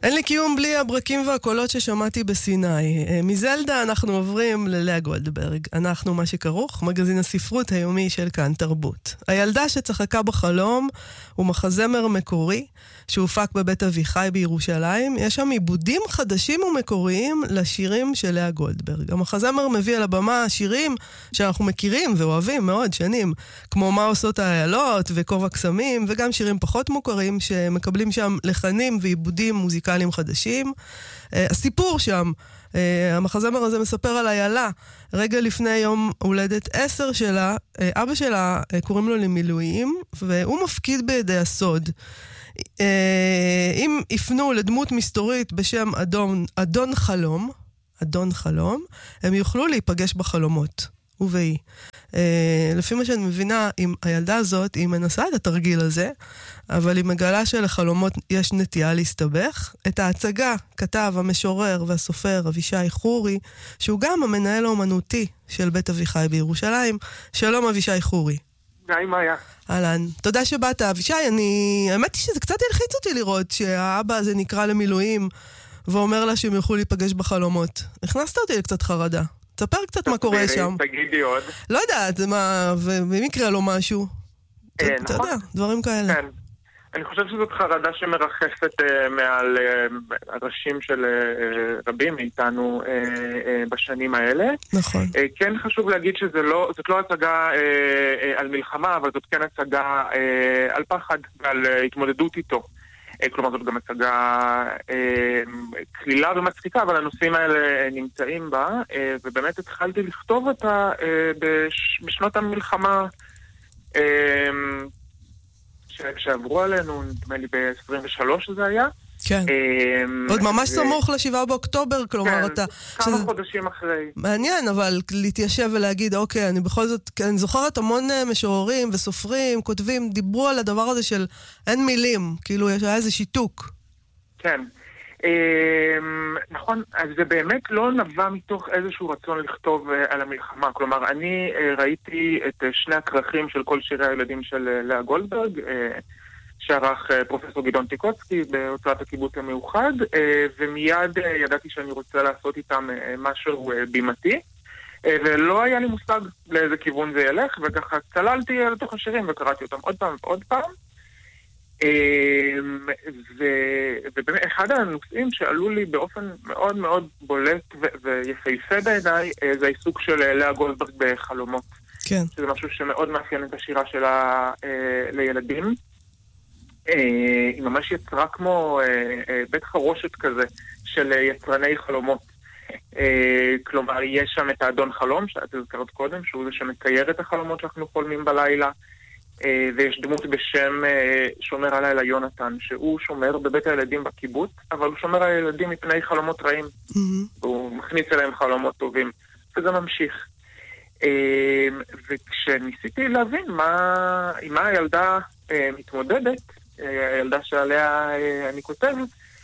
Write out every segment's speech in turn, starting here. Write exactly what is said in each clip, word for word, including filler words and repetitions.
אין לי קיום בלי הברקים והקולות ששמעתי בסיני. מזלדה אנחנו עוברים ללאה גולדברג. אנחנו מה שכרוך, מגזין הספרות היומי של כאן תרבות. הילדה שצחקה בחלום הוא מחזמר מקורי שהופק בבית אביחי בירושלים. יש שם עיבודים חדשים ומקוריים לשירים של לאה גולדברג. המחזמר מביא על הבמה שירים שאנחנו מכירים ואוהבים מאוד שנים, כמו מה עושות האיילות וכובע קסמים, וגם שירים פחות מוכרים שמקבלים שם לחנים ועיבודים מוזיקליים חדשים. הסיפור שם, המחזמר הזה מספר על איילה, רגע לפני יום הולדת עשר שלה, אבא שלה קוראים לו למילואים, והוא מפקיד בידי הסוד. אם יפנו לדמות מסתורית בשם אדון, אדון חלום, אדון חלום, הם יוכלו להיפגש בחלומות, ובהי. לפי מה שאני מבינה, עם הילדה הזאת, היא מנסה את התרגיל הזה, אבל היא מגלה שלחלומות יש נטייה להסתבך. את ההצגה כתב המשורר והסופר אבישי חורי, שהוא גם המנהל האומנותי של בית אביחי בירושלים. שלום אבישי חורי. היי מאיה. אהלן, תודה שבאת. אבישי, אני... האמת היא שזה קצת הלחיץ אותי לראות שהאבא הזה נקרא למילואים, ואומר לה שהם יוכלו להיפגש בחלומות. הכנסת אותי לקצת חרדה. תספר קצת מה קורה שם. תגידי עוד. לא יודעת, מה, ואם יקרה לו משהו. אתה יודע, דברים כאלה. כן. אני חושב שזאת חרדה שמרחפת מעל הראשים של רבים מאיתנו בשנים האלה. נכון. כן חשוב להגיד שזאת לא הצגה על מלחמה, אבל זאת כן הצגה על פחד ועל התמודדות איתו. כלומר, זאת גם הצגה כלילה ומצחיקה, אבל הנושאים האלה נמצאים בה, ובאמת התחלתי לכתוב אותה בשנות המלחמה שעברו עלינו, נדמה לי ב-עשרים ושלוש זה היה. כן. עוד ממש סמוך לשבעה באוקטובר, כלומר אתה... כן, כמה חודשים אחרי. מעניין, אבל להתיישב ולהגיד, אוקיי, אני בכל זאת, אני זוכרת המון משוררים וסופרים, כותבים, דיברו על הדבר הזה של אין מילים, כאילו יש היה איזה שיתוק. כן. נכון, אז זה באמת לא נבע מתוך איזשהו רצון לכתוב על המלחמה. כלומר, אני ראיתי את שני הכרכים של כל שירי הילדים של לאה גולדברג, שערך פרופסור גדעון טיקוצקי בהוצאת הקיבוץ המאוחד, ומיד ידעתי שאני רוצה לעשות איתם משהו בימתי, ולא היה לי מושג לאיזה כיוון זה ילך, וככה צללתי לתוך השירים וקראתי אותם עוד פעם ועוד פעם. ובאמת אחד הנושאים שעלו לי באופן מאוד מאוד בולט ויפהפה בעיניי, זה העיסוק של לאה גולדברג בחלומות. כן. שזה משהו שמאוד מאפיין את השירה שלה לילדים. היא ממש יצרה כמו בית חרושת כזה של יצרני חלומות. כלומר, יש שם את האדון חלום, שאת הזכרת קודם, שהוא זה שמצייר את החלומות שאנחנו חולמים בלילה, ויש דמות בשם שומר הלילה יונתן, שהוא שומר בבית הילדים בקיבוץ, אבל הוא שומר על הילדים מפני חלומות רעים. הוא מכניס אליהם חלומות טובים, וזה ממשיך. וכשניסיתי להבין מה, עם מה הילדה מתמודדת, הילדה שעליה אני כותב,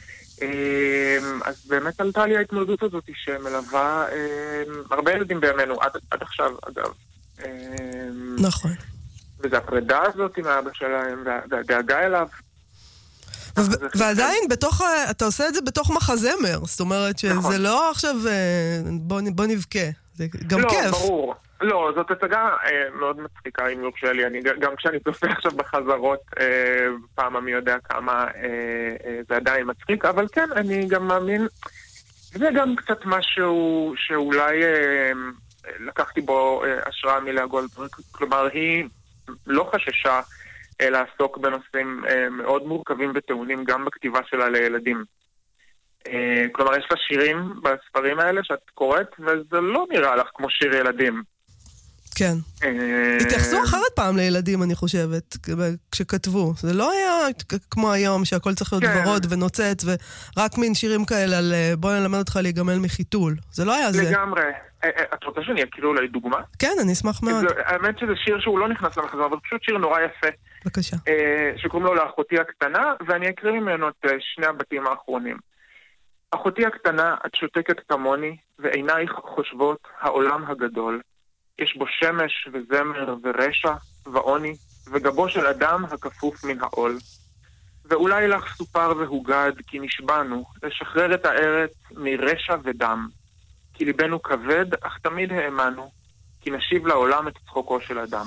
אז באמת עלתה לי ההתמודדות הזאת שמלווה הרבה ילדים בימינו, עד, עד עכשיו אגב. נכון. וזה הפרידה הזאת עם האבא שלהם, והדאגה אליו. ועדיין בתוך, אתה עושה את זה בתוך מחזמר, זאת אומרת שזה לא עכשיו בוא נבכה, זה גם כיף. לא, ברור. לא, זאת הצגה מאוד מצחיקה, אם יורשה לי. אני, גם כשאני צופה עכשיו בחזרות, פעם מי יודע כמה זה עדיין מצחיק, אבל כן, אני גם מאמין, זה גם קצת משהו שאולי לקחתי בו השראה מלאה גולדברג. כלומר, היא לא חששה לעסוק בנושאים מאוד מורכבים וטעונים גם בכתיבה שלה לילדים. כלומר, יש לה שירים בספרים האלה שאת קוראת, וזה לא נראה לך כמו שיר ילדים. כן. התייחסו אחרת פעם לילדים, אני חושבת, כשכתבו. זה לא היה כמו היום, שהכל צריך להיות ורוד ונוצץ, ורק מין שירים כאלה על בוא נלמד אותך להיגמל מחיתול. זה לא היה זה. לגמרי. את רוצה שאני אקריא אולי דוגמה? כן, אני אשמח מאוד. האמת שזה שיר שהוא לא נכנס למחזור, אבל פשוט שיר נורא יפה. בבקשה. שקוראים לו לאחותי הקטנה, ואני אקריא ממנו את שני הבתים האחרונים. אחותי הקטנה, את שותקת כמוני, ועינייך חושבות העולם הגדול. יש בו שמש וזמר ורשע ועוני, וגבו של אדם הכפוף מן העול. ואולי לך סופר והוגד, כי נשבענו, לשחרר את הארץ מרשע ודם. כי ליבנו כבד, אך תמיד האמנו, כי נשיב לעולם את צחוקו של אדם.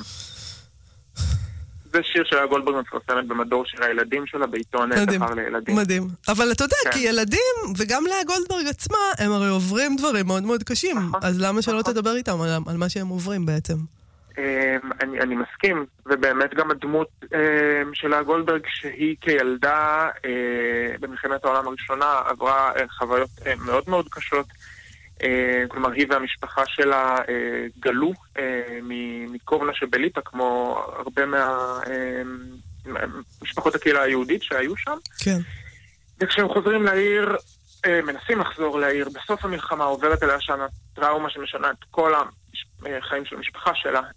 זה שיר של גולדברג מפרסמת במדור של הילדים שלה, בעיתון שכר לילדים. מדהים. אבל אתה יודע, כן. כי ילדים, וגם לאה גולדברג עצמה, הם הרי עוברים דברים מאוד מאוד קשים. נכון, אז למה נכון. שלא תדבר איתם על, על מה שהם עוברים בעצם? אני, אני מסכים, ובאמת גם הדמות של לאה גולדברג, שהיא כילדה במלחמת העולם הראשונה, עברה חוויות מאוד מאוד קשות. כלומר, היא והמשפחה שלה גלו מקובנה שבליטא, כמו הרבה מהמשפחות הקהילה היהודית שהיו שם. כן. וכשהם חוזרים לעיר, מנסים לחזור לעיר, בסוף המלחמה עוברת אליה שנה טראומה שמשנה את כל החיים של המשפחה שלה.